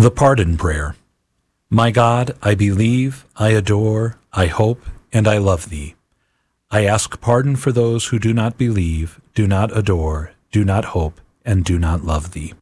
The Pardon Prayer. My God, I believe, I adore, I hope, and I love Thee. I ask pardon for those who do not believe, do not adore, do not hope, and do not love Thee.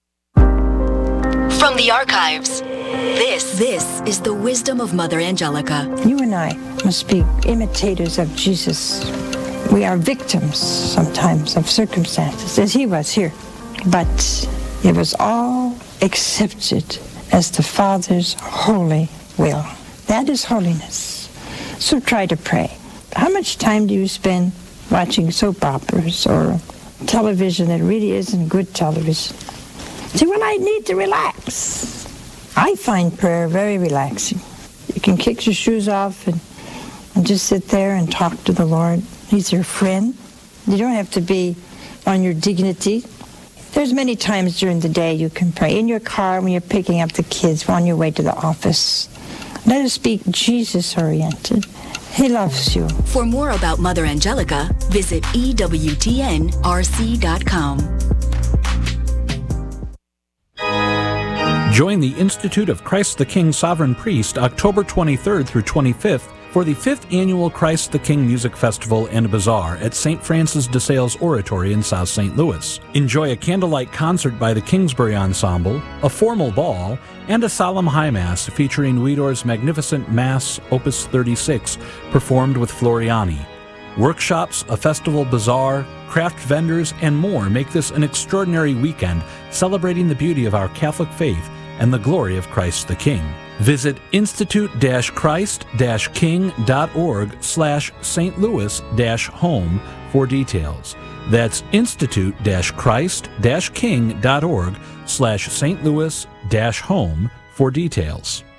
From the archives, this is the wisdom of Mother Angelica. You and I must be imitators of Jesus. We are victims sometimes of circumstances, as he was here. But it was all accepted as the Father's holy will. That is holiness. So try to pray. How much time do you spend watching soap operas or television that really isn't good television? See, well, I need to relax. I find prayer very relaxing. You can kick your shoes off and just sit there and talk to the Lord. He's your friend. You don't have to be on your dignity. There's many times during the day you can pray. In your car, when you're picking up the kids, on your way to the office. Let us be Jesus-oriented. He loves you. For more about Mother Angelica, visit EWTNRC.com. Join the Institute of Christ the King Sovereign Priest October 23rd through 25th for the 5th Annual Christ the King Music Festival and Bazaar at St. Francis de Sales Oratory in South St. Louis. Enjoy a candlelight concert by the Kingsbury Ensemble, a formal ball, and a solemn high mass featuring Widor's magnificent Mass Opus 36 performed with Floriani. Workshops, a festival bazaar, craft vendors, and more make this an extraordinary weekend celebrating the beauty of our Catholic faith and the glory of Christ the King. Visit institute-christ-king.org/St. Louis-home for details. That's institute-christ-king.org/St. Louis-home for details.